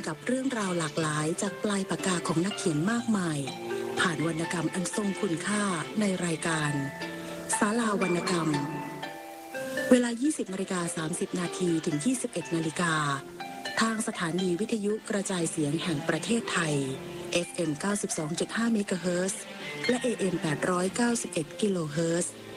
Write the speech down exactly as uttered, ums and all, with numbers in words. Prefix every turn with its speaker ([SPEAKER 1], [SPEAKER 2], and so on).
[SPEAKER 1] กับเรื่องราวหลากหลายจากปลายปากกาของนักเขียนมากมายผ่านวรรณกรรมอันทรงคุณค่าในรายการศาลาวรรณกรรมเวลา ยี่สิบนาฬิกาสามสิบนาทีถึง ยี่สิบเอ็ดนาฬิกาทางสถานีวิทยุกระจายเสียงแห่งประเทศไทย เอฟ เอ็ม เก้าสิบสองจุดห้า เมกะเฮิรตซ์และ เอ เอ็ม แปดร้อยเก้าสิบเอ็ด กิโลเฮิรตซ์